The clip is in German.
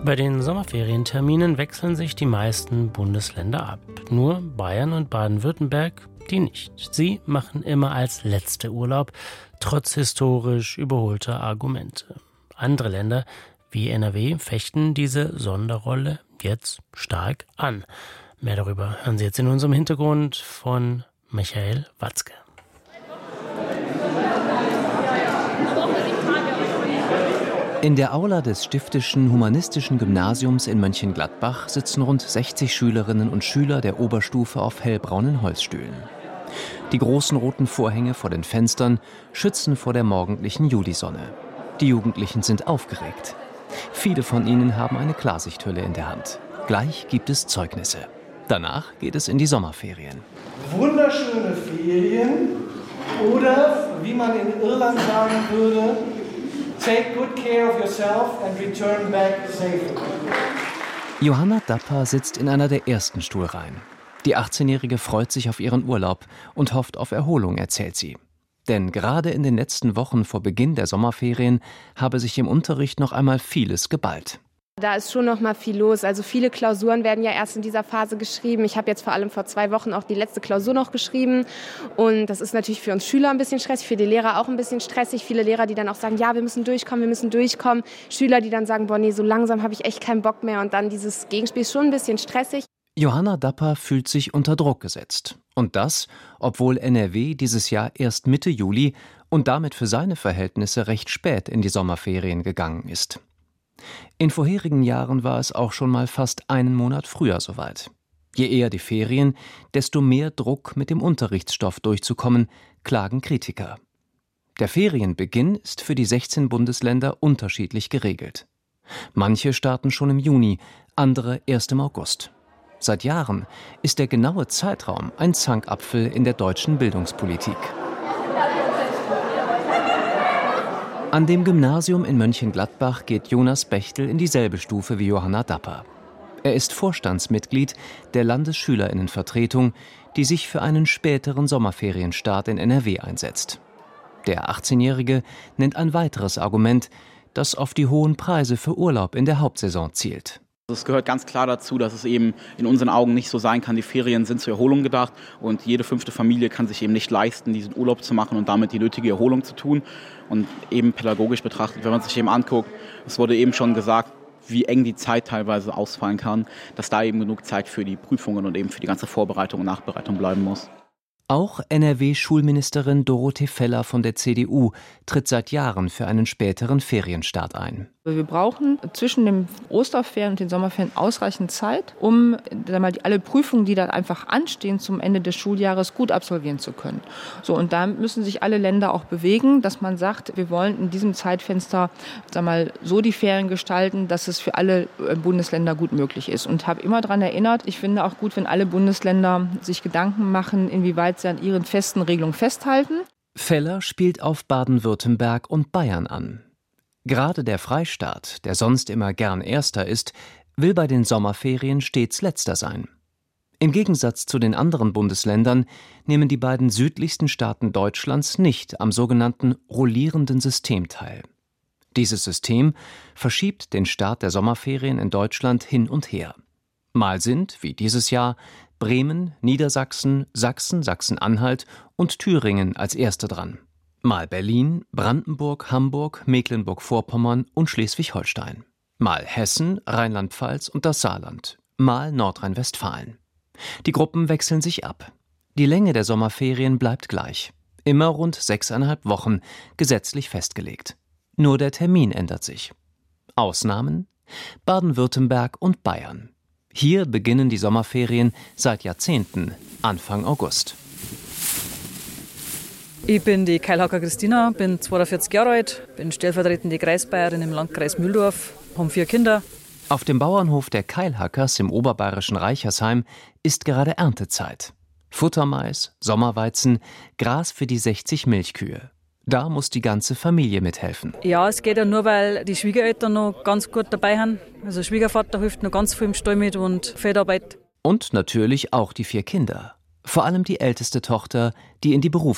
Bei den Sommerferienterminen wechseln sich die meisten Bundesländer ab. Nur Bayern und Baden-Württemberg, die nicht. Sie machen immer als letzte Urlaub, trotz historisch überholter Argumente. Andere Länder wie NRW fechten diese Sonderrolle jetzt stark an. Mehr darüber hören Sie jetzt in unserem Hintergrund von Michael Watzke. In der Aula des Stiftischen Humanistischen Gymnasiums in Mönchengladbach sitzen rund 60 Schülerinnen und Schüler der Oberstufe auf hellbraunen Holzstühlen. Die großen roten Vorhänge vor den Fenstern schützen vor der morgendlichen Julisonne. Die Jugendlichen sind aufgeregt. Viele von ihnen haben eine Klarsichthülle in der Hand. Gleich gibt es Zeugnisse. Danach geht es in die Sommerferien. Wunderschöne Ferien oder, wie man in Irland sagen würde, take good care of yourself and return back safely. Johanna Dapper sitzt in einer der ersten Stuhlreihen. Die 18-Jährige freut sich auf ihren Urlaub und hofft auf Erholung, erzählt sie. Denn gerade in den letzten Wochen vor Beginn der Sommerferien habe sich im Unterricht noch einmal vieles geballt. Da ist schon noch mal viel los. Also viele Klausuren werden ja erst in dieser Phase geschrieben. Ich habe jetzt vor allem vor 2 Wochen auch die letzte Klausur noch geschrieben. Und das ist natürlich für uns Schüler ein bisschen stressig, für die Lehrer auch ein bisschen stressig. Viele Lehrer, die dann auch sagen, ja, wir müssen durchkommen. Schüler, die dann sagen, boah, nee, so langsam habe ich echt keinen Bock mehr. Und dann dieses Gegenspiel ist schon ein bisschen stressig. Johanna Dapper fühlt sich unter Druck gesetzt. Und das, obwohl NRW dieses Jahr erst Mitte Juli und damit für seine Verhältnisse recht spät in die Sommerferien gegangen ist. In vorherigen Jahren war es auch schon mal fast einen Monat früher soweit. Je eher die Ferien, desto mehr Druck, mit dem Unterrichtsstoff durchzukommen, klagen Kritiker. Der Ferienbeginn ist für die 16 Bundesländer unterschiedlich geregelt. Manche starten schon im Juni, andere erst im August. Seit Jahren ist der genaue Zeitraum ein Zankapfel in der deutschen Bildungspolitik. An dem Gymnasium in Mönchengladbach geht Jonas Bechtel in dieselbe Stufe wie Johanna Dapper. Er ist Vorstandsmitglied der Landesschülerinnenvertretung, die sich für einen späteren Sommerferienstart in NRW einsetzt. Der 18-Jährige nennt ein weiteres Argument, das auf die hohen Preise für Urlaub in der Hauptsaison zielt. Es gehört ganz klar dazu, dass es eben in unseren Augen nicht so sein kann, die Ferien sind zur Erholung gedacht und jede 5. Familie kann sich eben nicht leisten, diesen Urlaub zu machen und damit die nötige Erholung zu tun. Und eben pädagogisch betrachtet, wenn man sich eben anguckt, es wurde eben schon gesagt, wie eng die Zeit teilweise ausfallen kann, dass da eben genug Zeit für die Prüfungen und eben für die ganze Vorbereitung und Nachbereitung bleiben muss. Auch NRW-Schulministerin Dorothee Feller von der CDU tritt seit Jahren für einen späteren Ferienstart ein. Wir brauchen zwischen den Osterferien und den Sommerferien ausreichend Zeit, um alle Prüfungen, die da einfach anstehen, zum Ende des Schuljahres gut absolvieren zu können. So, und da müssen sich alle Länder auch bewegen, dass man sagt, wir wollen in diesem Zeitfenster so die Ferien gestalten, dass es für alle Bundesländer gut möglich ist. Und habe immer daran erinnert, ich finde auch gut, wenn alle Bundesländer sich Gedanken machen, inwieweit sie an ihren festen Regelungen festhalten. Feller spielt auf Baden-Württemberg und Bayern an. Gerade der Freistaat, der sonst immer gern Erster ist, will bei den Sommerferien stets Letzter sein. Im Gegensatz zu den anderen Bundesländern nehmen die beiden südlichsten Staaten Deutschlands nicht am sogenannten rollierenden System teil. Dieses System verschiebt den Start der Sommerferien in Deutschland hin und her. Mal sind, wie dieses Jahr, Bremen, Niedersachsen, Sachsen, Sachsen-Anhalt und Thüringen als Erste dran. Mal Berlin, Brandenburg, Hamburg, Mecklenburg-Vorpommern und Schleswig-Holstein. Mal Hessen, Rheinland-Pfalz und das Saarland. Mal Nordrhein-Westfalen. Die Gruppen wechseln sich ab. Die Länge der Sommerferien bleibt gleich. Immer rund 6,5 Wochen, gesetzlich festgelegt. Nur der Termin ändert sich. Ausnahmen? Baden-Württemberg und Bayern. Hier beginnen die Sommerferien seit Jahrzehnten, Anfang August. Ich bin die Keilhacker Christina, bin 42 Jahre alt, bin stellvertretende Kreisbayerin im Landkreis Mühldorf, habe 4 Kinder. Auf dem Bauernhof der Keilhackers im oberbayerischen Reichersheim ist gerade Erntezeit. Futtermais, Sommerweizen, Gras für die 60 Milchkühe. Da muss die ganze Familie mithelfen. Ja, es geht ja nur, weil die Schwiegereltern noch ganz gut dabei sind. Also Schwiegervater hilft noch ganz viel im Stall mit und Feldarbeit. Und natürlich auch die 4 Kinder. Vor allem die älteste Tochter, die in die